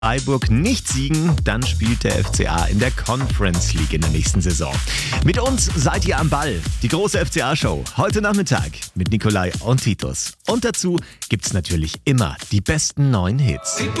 Freiburg nicht siegen, dann spielt der FCA in der Conference League in der nächsten Saison. Mit uns seid ihr am Ball. Die große FCA-Show heute Nachmittag mit Nikolai und Titus. Und dazu gibt's natürlich immer die besten neuen Hits.